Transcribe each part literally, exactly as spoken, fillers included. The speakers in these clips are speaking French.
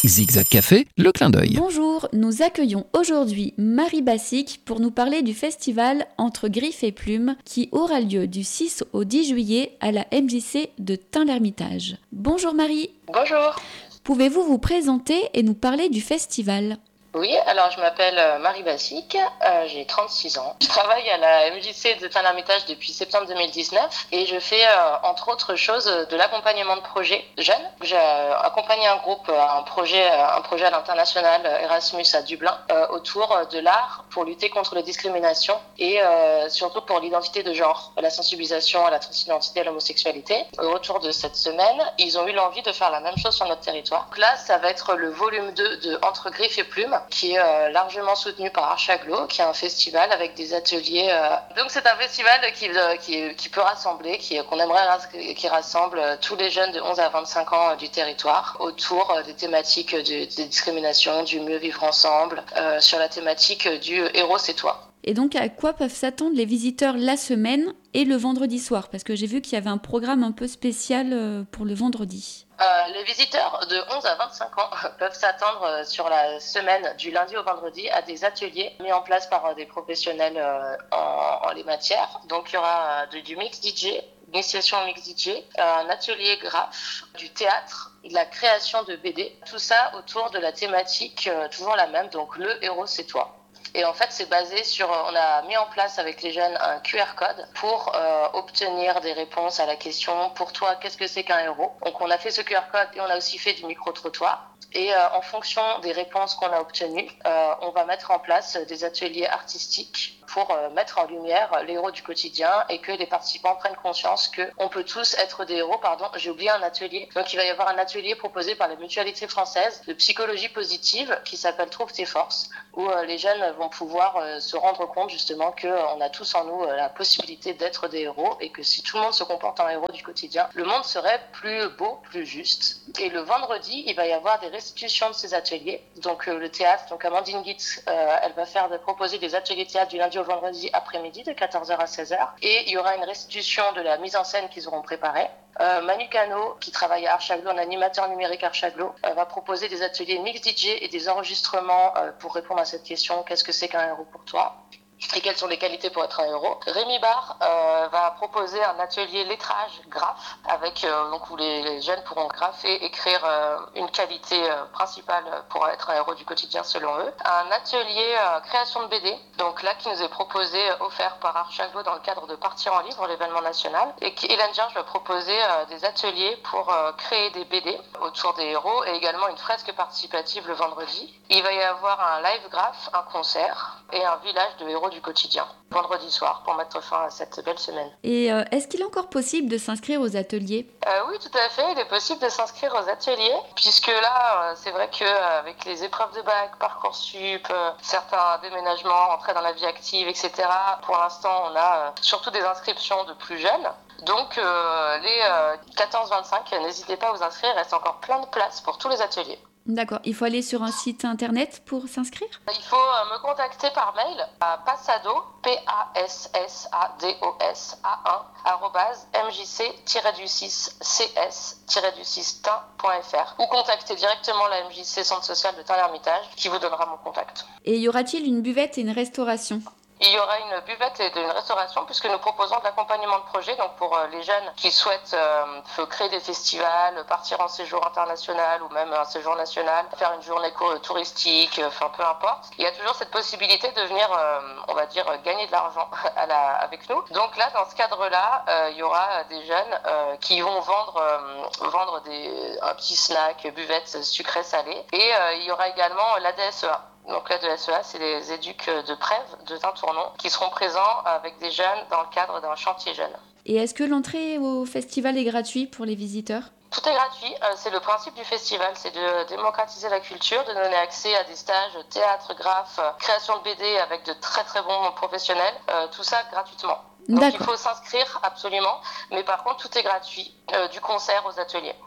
Zigzag Café, le clin d'œil. Bonjour, nous accueillons aujourd'hui Marie Bassic pour nous parler du festival Entre Griffes et Plumes qui aura lieu du six au dix juillet à la M J C de Tain-l'Hermitage. Bonjour Marie. Bonjour. Pouvez-vous vous présenter et nous parler du festival ? Oui, alors je m'appelle Marie Bassic, euh, j'ai trente-six ans. Je travaille à la M J C de Tain-l'Hermitage depuis septembre deux mille dix-neuf et je fais euh, entre autres choses de l'accompagnement de projets jeunes. J'ai euh, accompagné un groupe, un projet, un projet à l'international Erasmus à Dublin euh, autour de l'art pour lutter contre les discriminations et euh, surtout pour l'identité de genre, la sensibilisation à la transidentité et à l'homosexualité. Au retour de cette semaine, ils ont eu l'envie de faire la même chose sur notre territoire. Donc là, ça va être le volume deux de Entre Griffes et Plumes, qui est euh, largement soutenu par Archaglo, qui est un festival avec des ateliers. Euh... Donc c'est un festival qui, euh, qui, qui peut rassembler, qui, qu'on aimerait qui rassemble tous les jeunes de onze à vingt-cinq ans euh, du territoire autour euh, des thématiques de, des discriminations, du mieux vivre ensemble, euh, sur la thématique du héros c'est toi. Et donc à quoi peuvent s'attendre les visiteurs la semaine et le vendredi soir ? Parce que j'ai vu qu'il y avait un programme un peu spécial pour le vendredi. Euh, les visiteurs de onze à vingt-cinq ans peuvent s'attendre sur la semaine du lundi au vendredi à des ateliers mis en place par des professionnels euh, en, en les matières. Donc il y aura de, du mix D J, initiation au mix D J, un atelier graphe, du théâtre, de la création de B D. Tout ça autour de la thématique euh, toujours la même, donc le héros c'est toi. Et en fait, c'est basé sur, on a mis en place avec les jeunes un Q R code pour euh, obtenir des réponses à la question « Pour toi, qu'est-ce que c'est qu'un héros ?» Donc, on a fait ce Q R code et on a aussi fait du micro-trottoir. Et euh, en fonction des réponses qu'on a obtenues, euh, on va mettre en place des ateliers artistiques pour euh, mettre en lumière les héros du quotidien et que les participants prennent conscience qu'on peut tous être des héros. Pardon, j'ai oublié un atelier. Donc, il va y avoir un atelier proposé par la Mutualité française de psychologie positive qui s'appelle « Trouve tes forces » où euh, les jeunes vont pouvoir euh, se rendre compte justement qu'on euh, a tous en nous euh, la possibilité d'être des héros et que si tout le monde se comporte en héros du quotidien, le monde serait plus beau, plus juste. Et le vendredi, il va y avoir des restitutions de ces ateliers. Donc euh, le théâtre, donc Amandine Guitz, euh, elle va faire de, proposer des ateliers théâtre du lundi au vendredi après-midi de quatorze heures à seize heures. Et il y aura une restitution de la mise en scène qu'ils auront préparée. Euh, Manu Cano, qui travaille à Archaglo, un animateur numérique Archaglo, euh, va proposer des ateliers mix D J et des enregistrements euh, pour répondre à cette question « Qu'est-ce que c'est qu'un héros pour toi ?» et quelles sont les qualités pour être un héros. Rémi Barre euh, va proposer un atelier lettrage graphe avec euh, donc où les, les jeunes pourront grapher, écrire euh, une qualité euh, principale pour être un héros du quotidien selon eux. Un atelier euh, création de B D, donc là qui nous est proposé, euh, offert par Archaglo dans le cadre de Partir en livre, l'événement national, et qui Hélène Gerge va proposer euh, des ateliers pour euh, créer des B D autour des héros et également une fresque participative le vendredi. Il va y avoir un live graph, un concert et un village de héros du quotidien, vendredi soir, pour mettre fin à cette belle semaine. Et euh, est-ce qu'il est encore possible de s'inscrire aux ateliers ? euh, Oui, tout à fait, il est possible de s'inscrire aux ateliers, puisque là, euh, c'est vrai qu'avec les épreuves de bac, Parcoursup, euh, certains déménagements, entrée dans la vie active, et cetera, pour l'instant, on a euh, surtout des inscriptions de plus jeunes. Donc, euh, les euh, quatorze vingt-cinq, n'hésitez pas à vous inscrire, il reste encore plein de places pour tous les ateliers. D'accord, il faut aller sur un site internet pour s'inscrire ? Il faut me contacter par mail à passado, P A S S A D O S A un, arrobase M J C du six C S du six tain point F R ou contacter directement la M J C Centre Social de Tain-l'Hermitage qui vous donnera mon contact. Et y aura-t-il une buvette et une restauration ? Il y aura une buvette et une restauration puisque nous proposons de l'accompagnement de projet donc pour les jeunes qui souhaitent euh, créer des festivals, partir en séjour international ou même un séjour national, faire une journée touristique, enfin peu importe. Il y a toujours cette possibilité de venir, euh, on va dire, gagner de l'argent à la, avec nous. Donc là, dans ce cadre-là, euh, il y aura des jeunes euh, qui vont vendre, euh, vendre des, un petit snack, buvette sucrée-salée. Et euh, il y aura également l'A D S E A. Donc l'A D S E A, c'est les éduques de Prèves, de Tain-Tournon, qui seront présents avec des jeunes dans le cadre d'un chantier jeune. Et est-ce que l'entrée au festival est gratuite pour les visiteurs ? Tout est gratuit, c'est le principe du festival, c'est de démocratiser la culture, de donner accès à des stages théâtre, graphe, création de B D avec de très très bons professionnels, tout ça gratuitement. Donc D'accord. Il faut s'inscrire absolument, mais par contre tout est gratuit, du concert aux ateliers.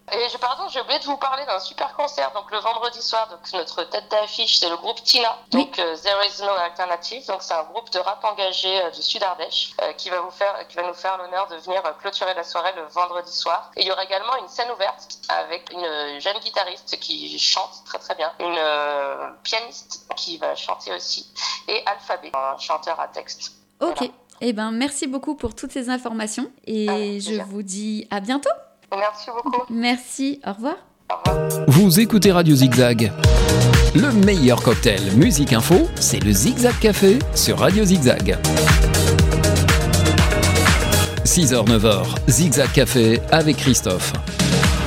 Et je, pardon, j'ai oublié de vous parler d'un super concert. Donc le vendredi soir, donc notre tête d'affiche, c'est le groupe Tina. Donc oui. euh, There Is No Alternative. Donc c'est un groupe de rap engagé euh, du Sud-Ardèche euh, qui va vous faire, qui va nous faire l'honneur de venir euh, clôturer la soirée le vendredi soir. Et il y aura également une scène ouverte avec une jeune guitariste qui chante très très bien, une euh, pianiste qui va chanter aussi, et Alphabet, un chanteur à texte. Ok. Voilà. Eh ben merci beaucoup pour toutes ces informations et Avec je plaisir. vous dis à bientôt. Merci beaucoup. Merci. Au revoir. Au revoir. Vous écoutez Radio Zigzag. Le meilleur cocktail musique info, c'est le Zigzag Café sur Radio Zigzag. six heures neuf heures, Zigzag Café avec Christophe.